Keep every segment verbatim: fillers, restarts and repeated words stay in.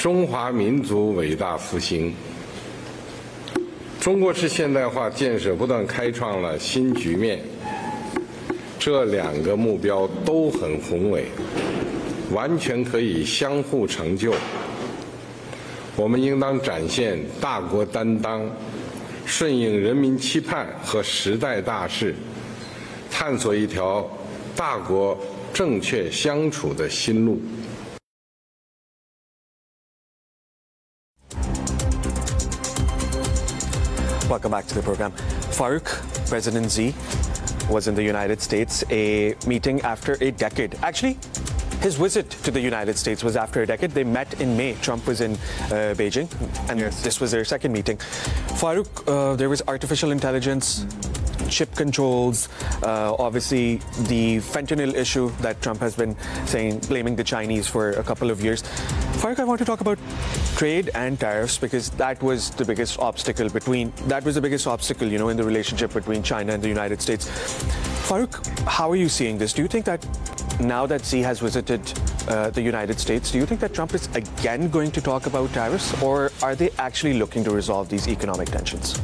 中华民族伟大复兴。中国式现代化建设不断开创了新局面，这两个目标都很宏伟，完全可以相互成就。我们应当展现大国担当，顺应人民期盼和时代大势，探索一条大国正确相处的新路。 Welcome back to the program. Farouk, President Xi was in the United States, a meeting after a decade. Actually, his visit to the United States was after a decade. They met in May. Trump was in uh, Beijing, and yes. This was their second meeting. Farouk, uh, there was artificial intelligence, mm-hmm. chip controls, uh, obviously the fentanyl issue that Trump has been saying, blaming the Chinese for a couple of years. Farouk, I want to talk about trade and tariffs because that was the biggest obstacle between, that was the biggest obstacle, you know, in the relationship between China and the United States. Farouk, how are you seeing this? Do you think that now that Xi has visited uh, the United States, do you think that Trump is again going to talk about tariffs, or are they actually looking to resolve these economic tensions?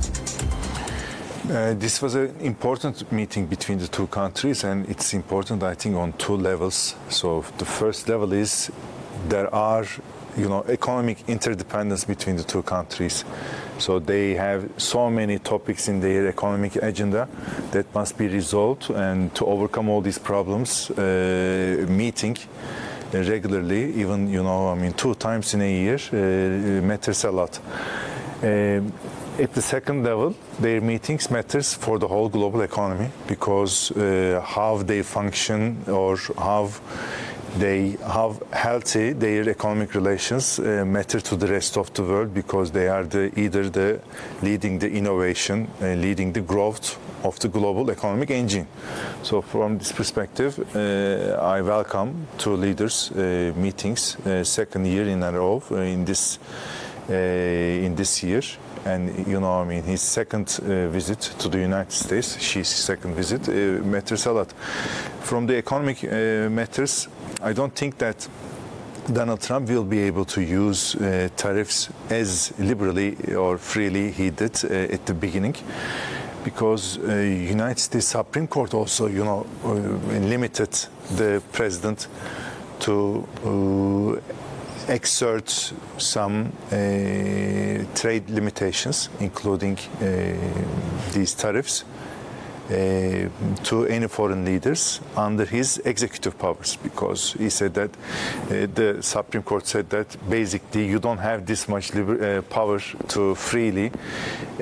Uh, this was an important meeting between the two countries, and it's important, I think, on two levels. So the first level is there are, you know, economic interdependence between the two countries. So they have so many topics in their economic agenda that must be resolved, and to overcome all these problems, uh, meeting regularly, even, you know, I mean, two times in a year, uh, matters a lot. Uh, At the second level, their meetings matters for the whole global economy because uh, how they function or how they how healthy their economic relations uh, matter to the rest of the world because they are the, either the leading the innovation, uh, leading the growth of the global economic engine. So from this perspective, uh, I welcome two leaders uh, meetings, uh, second year in a row uh, in this uh, in this year. And, you know, I mean, his second uh, visit to the United States, Xi's second visit, uh, matters a lot. From the economic uh, matters, I don't think that Donald Trump will be able to use uh, tariffs as liberally or freely he did uh, at the beginning, because uh, United States Supreme Court also, you know, uh, limited the president to uh, exert some uh, trade limitations, including uh, these tariffs, uh, to any foreign leaders under his executive powers, because he said that uh, the Supreme Court said that basically you don't have this much liber uh, power to freely uh,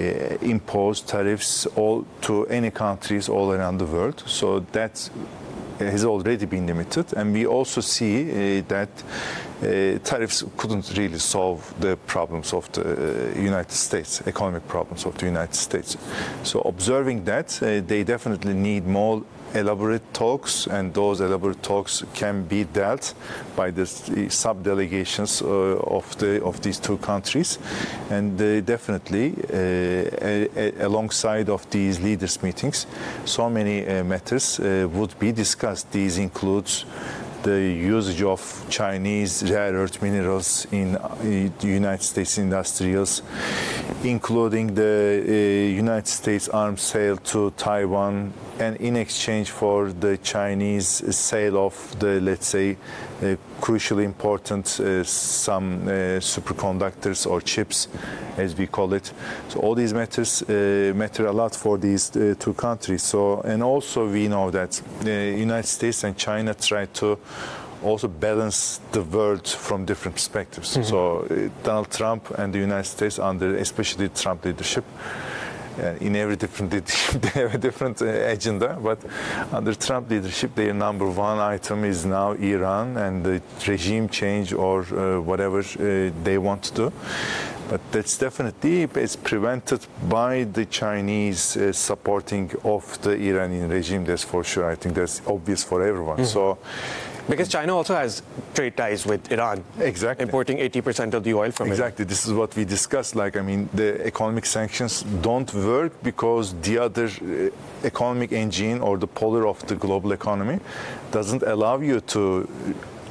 impose tariffs all to any countries all around the world. So that's has already been limited, and we also see uh, that uh, tariffs couldn't really solve the problems of the uh, United States, economic problems of the United States. So observing that, uh, they definitely need more elaborate talks, and those elaborate talks can be dealt by the sub-delegations uh, of the of these two countries, and uh, definitely uh, a, a, alongside of these leaders meetings, so many uh, matters uh, would be discussed. These includes the usage of Chinese rare earth minerals in the United States industrials, including the uh, United States arms sale to Taiwan, and in exchange for the Chinese sale of the, let's say, uh, crucially important uh, some uh, superconductors or chips, as we call it. So all these matters uh, matter a lot for these uh, two countries. So, and also we know that the United States and China try to also balance the world from different perspectives. Mm-hmm. So uh, Donald Trump and the United States, under especially the Trump leadership, Uh, in every different they have a different uh, agenda, but under Trump leadership, their number one item is now Iran and the regime change or uh, whatever uh, they want to do. But that's definitely it's prevented by the Chinese uh, supporting of the Iranian regime. That's for sure. I think that's obvious for everyone. Mm-hmm. So. Because China also has trade ties with Iran. Exactly. Importing eighty percent of the oil from exactly. Iran. Exactly. This is what we discussed. Like, I mean, the economic sanctions don't work because the other uh, economic engine or the polar of the global economy doesn't allow you to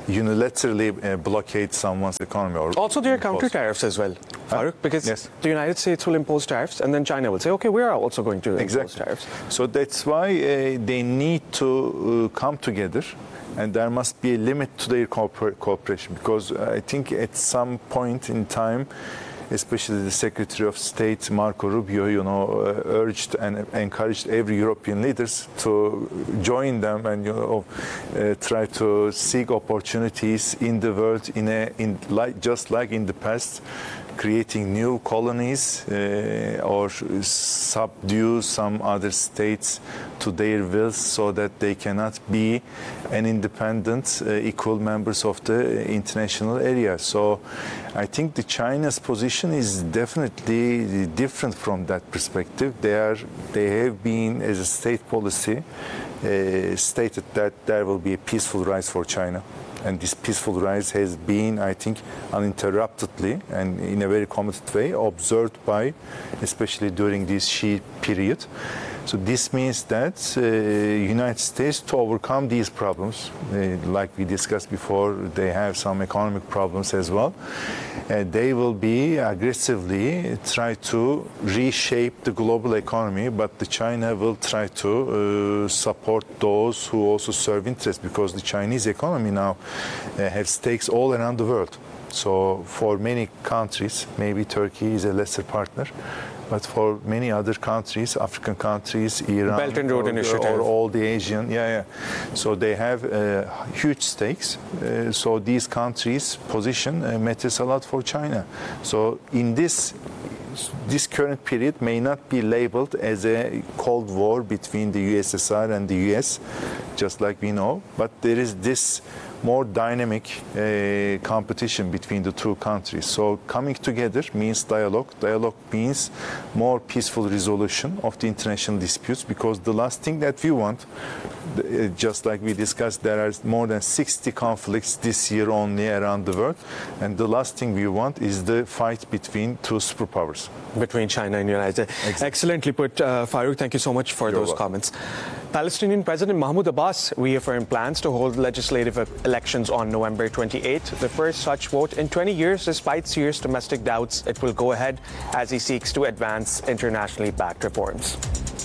unilaterally uh, blockade someone's economy. Or Also, there are impose- counter tariffs as well, Farooq, because Yes. the United States will impose tariffs, and then China will say, okay, we are also going to impose Exactly. tariffs. So that's why uh, they need to uh, come together, and there must be a limit to their cooper- cooperation, because I think at some point in time, especially the Secretary of State Marco Rubio, you know, uh, urged and encouraged every European leaders to join them and you know uh, try to seek opportunities in the world in a in like just like in the past, creating new colonies uh, or subdue some other states to their wills so that they cannot be an independent uh, equal members of the international area. So I think the China's position is definitely different from that perspective. They are they have been, as a state policy, uh, stated that there will be a peaceful rise for China. And this peaceful rise has been, I think, uninterruptedly and in a very committed way observed by, especially during this Xi period. So this means that uh, United States, to overcome these problems, uh, like we discussed before, they have some economic problems as well. Uh, they will be aggressively try to reshape the global economy, but the China will try to uh, support those who also serve interest, because the Chinese economy now uh, has stakes all around the world. So for many countries, maybe Turkey is a lesser partner, but for many other countries, African countries, Iran, Belt and Road or, Initiative. or all the Asian, yeah, yeah. So they have uh, huge stakes. Uh, so these countries' position uh, matters a lot for China. So in this this current period may not be labeled as a Cold War between the U S S R and the U S, just like we know, but there is this more dynamic uh, competition between the two countries. So coming together means dialogue. Dialogue means more peaceful resolution of the international disputes, because the last thing that we want, uh, just like we discussed, there are more than sixty conflicts this year only around the world, and the last thing we want is the fight between two superpowers. Between China and the United States. Exactly. Excellently put, uh, Farooq. Thank you so much for You're those welcome. comments. Palestinian President Mahmoud Abbas reaffirmed plans to hold legislative elections on November twenty-eighth, the first such vote in twenty years. Despite serious domestic doubts, it will go ahead as he seeks to advance internationally backed reforms.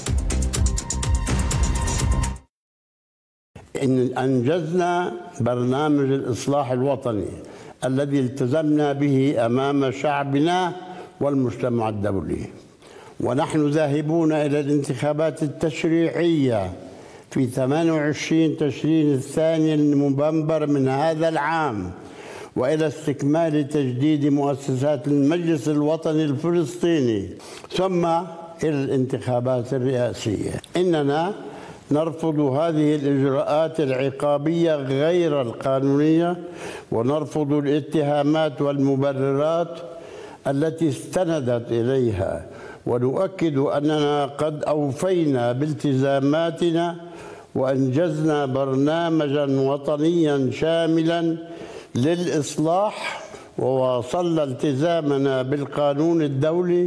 إن أنجزنا برنامج الإصلاح الوطني الذي التزمنا به أمام شعبنا والمجتمع الدولي، ونحن ذاهبون إلى الانتخابات التشريعية في ثمانية وعشرين تشرين الثاني نوفمبر من هذا العام، وإلى استكمال تجديد مؤسسات المجلس الوطني الفلسطيني، ثم إلى الانتخابات الرئاسية. إننا نرفض هذه الإجراءات العقابية غير القانونية، ونرفض الاتهامات والمبررات التي استندت إليها، ونؤكد أننا قد أوفينا بالتزاماتنا وأنجزنا برنامجا وطنيا شاملا للإصلاح، وواصلنا التزامنا بالقانون الدولي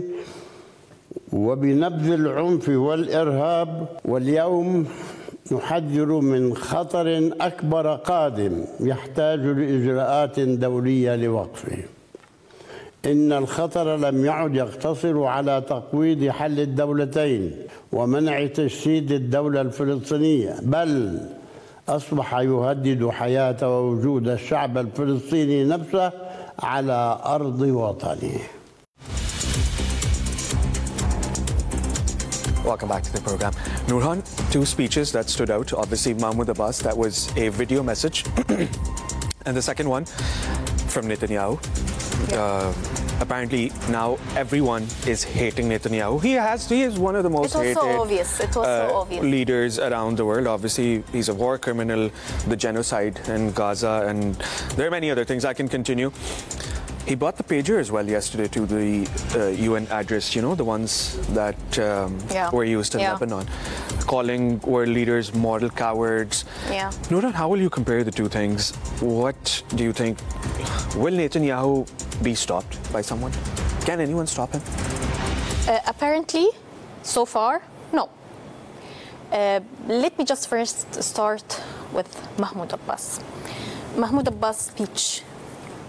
وبنبذ العنف والإرهاب. واليوم نحذر من خطر أكبر قادم يحتاج لإجراءات دولية لوقفه. إن الخطر لم يعد يقتصر على تقويض حل الدولتين ومنع تجسيد الدولة الفلسطينية، بل أصبح يهدد حياة ووجود الشعب الفلسطيني نفسه على أرض وطنه. Welcome back to the program. Nurhan, two speeches that stood out. Obviously, Mahmoud Abbas, that was a video message. And the second one from Netanyahu. Yeah. Uh, apparently, now everyone is hating Netanyahu. He has, he is one of the most It was hated so obvious. It was uh, so obvious. leaders around the world. Obviously, he's a war criminal, the genocide in Gaza, and there are many other things. I can continue. He brought the pager as well yesterday to the uh, U N address, you know, the ones that um, Yeah. were used in Yeah. Lebanon, calling world leaders moral cowards. Yeah. Nurhan, how will you compare the two things? What do you think? Will Netanyahu be stopped by someone? Can anyone stop him? Uh, apparently, so far, no. Uh, let me just first start with Mahmoud Abbas. Mahmoud Abbas' speech.